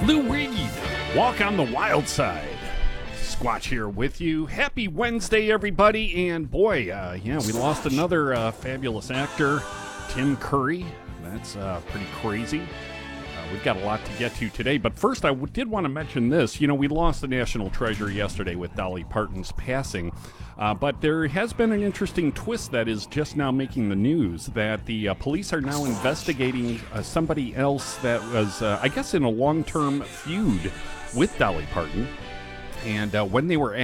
Lou Reed, Walk on the Wild Side. Squatch here with you. Happy Wednesday, everybody. And boy, we lost another fabulous actor, Tim Curry. That's pretty crazy. We've got a lot to get to today. But first, I did want to mention this. You know, we lost the national treasure yesterday with Dolly Parton's passing. But there has been an interesting twist that is just now making the news, that the police are now investigating somebody else that was, I guess, in a long-term feud with Dolly Parton. And when they were